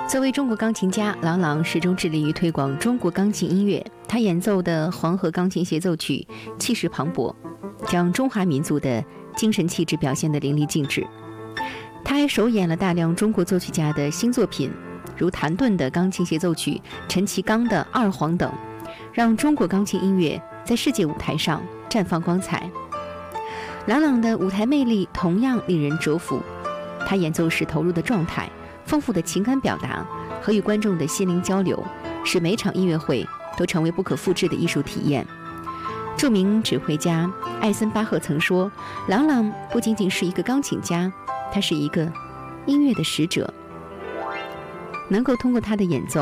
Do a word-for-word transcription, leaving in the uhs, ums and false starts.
作为中国钢琴家，郎朗始终致力于推广中国钢琴音乐。他演奏的《黄河钢琴协奏曲》气势磅礴，将中华民族的精神气质表现得淋漓尽致。他还首演了大量中国作曲家的新作品，如谭盾的钢琴协奏曲、陈其刚的二黄等，让中国钢琴音乐在世界舞台上绽放光彩。郎朗的舞台魅力同样令人折服，他演奏时投入的状态、丰富的情感表达和与观众的心灵交流，使每场音乐会都成为不可复制的艺术体验。著名指挥家艾森巴赫曾说，郎朗不仅仅是一个钢琴家，他是一个音乐的使者。能够通过他的演奏